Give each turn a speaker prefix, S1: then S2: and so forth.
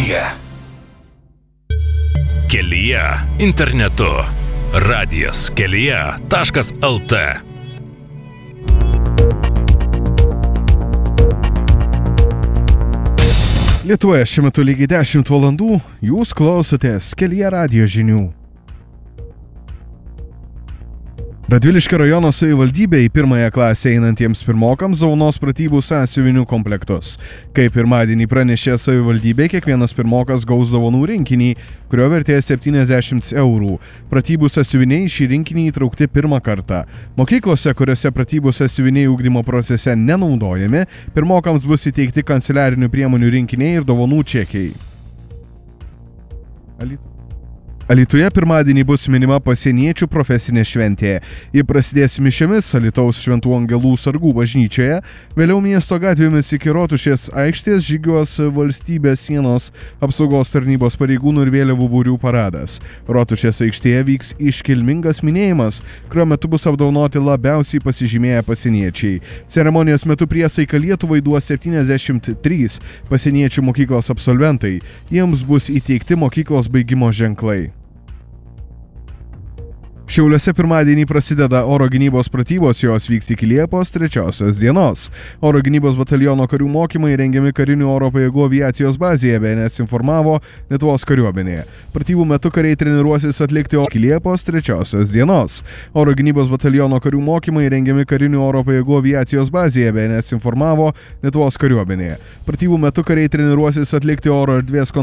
S1: Kelyje. Kelyje internetu. Radijas kelyje.lt.
S2: Lietuvoje šiuo metu lygiai 10 valandų, jūs klausotės Kelyje radijo žinių. Radviliškio rajono savivaldybė į pirmąją klasę einantiems pirmokams dovanos pratybų sąsiuvinių komplektus. Kaip pirmadienį pranešė savivaldybė, kiekvienas pirmokas gaus dovanų rinkinį, kurio vertė 70 eurų. Pratybų sąsiuviniai šį rinkinį įtraukti pirmą kartą. Mokyklose, kuriuose pratybų sąsiuviniai ugdymo procese nenaudojami, pirmokams bus įteikti kanceliarinių priemonių rinkiniai ir dovanų čekiai. Alytuje pirmadienį bus minima pasieniečių profesinė šventė. Ji prasidės mišiomis Alytaus Šventų Angelų sargų bažnyčioje, vėliau miesto gatvėmis iki Rotušės aikštės žygiuos valstybės sienos apsaugos tarnybos pareigūnų ir vėliavų būrių paradas. Rotušės aikštėje vyks iškilmingas minėjimas, kurio metu bus apdovanoti labiausiai pasižymėję pasieniečiai. Ceremonijos metu priesaiką Lietuvai duos 73 pasieniečių mokyklos absolventai. Jiems bus įteikti mokyklos baigimo ženklai. Šiauliuose pirmadienį prasideda oro gynybos pratybos, jos vyks iki Liepos 3 dienos. Oro gynybos bataliono karių mokymai rengiami karinių oro pajėgų aviacijos bazėje, BNS informavo Lietuvos kariuomenė. Pratybų metu kariai treniruosis atlikti iki Liepos 3 dienos. Oro gynybos bataliono karių mokymai rengiami karinių oro pajėgų aviacijos bazėje, BNS informavo Lietuvos kariuomenė. Pratybų metu kariai treniruosis atlikti oro erdvės